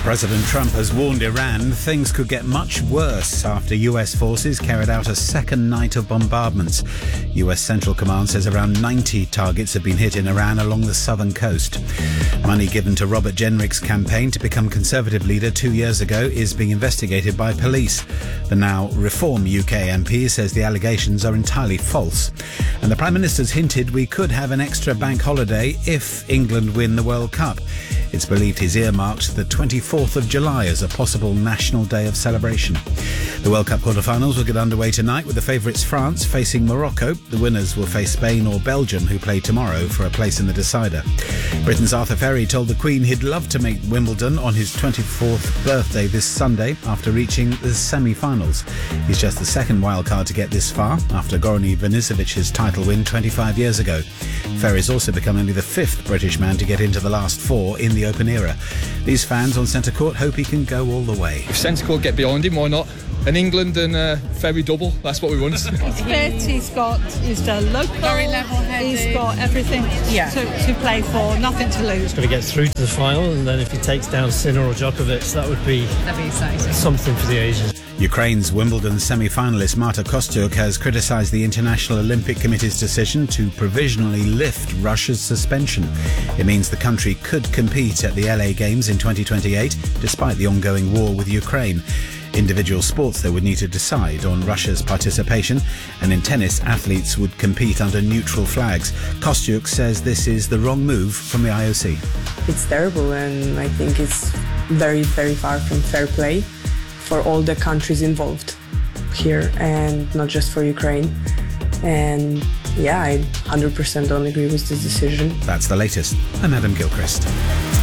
President Trump has warned Iran things could get much worse after US forces carried out a second night of bombardments. US Central Command says around 90 targets have been hit in Iran along the southern coast. Money given to Robert Jenrick's campaign to become Conservative leader 2 years ago is being investigated by police. The now Reform UK MP says the allegations are entirely false. And the Prime Minister's hinted we could have an extra bank holiday if England win the World Cup. It's believed he's earmarked the 24th of July as a possible national day of celebration. The World Cup quarter-finals will get underway tonight with the favourites France facing Morocco. The winners will face Spain or Belgium, who play tomorrow for a place in the decider. Britain's Arthur Ferry told the Queen he'd love to make Wimbledon on his 24th birthday this Sunday after reaching the semi-finals. He's just the second wildcard to get this far after Goran Ivanisevic's title win 25 years ago. Ferry's also become only the fifth British man to get into the last four in the Open era. These fans on Centre Court hope he can go all the way. If Centre Court get behind him, why not? An England and Ferry double, that's what we want. He's fit, he's the local, very level-headed. He's got everything to play for, nothing to lose. He's got to get through to the final, and then if he takes down Sinner or Djokovic, that'd be exciting. Something for the Asians. Ukraine's Wimbledon semi-finalist Marta Kostyuk has criticised the International Olympic Committee's decision to provisionally lift Russia's suspension. It means the country could compete at the LA Games in 2028, despite the ongoing war with Ukraine. Individual sports, though, would need to decide on Russia's participation, and in tennis, athletes would compete under neutral flags. Kostyuk says this is the wrong move from the IOC. It's terrible, and I think it's very, very far from fair play for all the countries involved here, and not just for Ukraine. And I 100% don't agree with this decision. That's the latest. I'm Adam Gilchrist.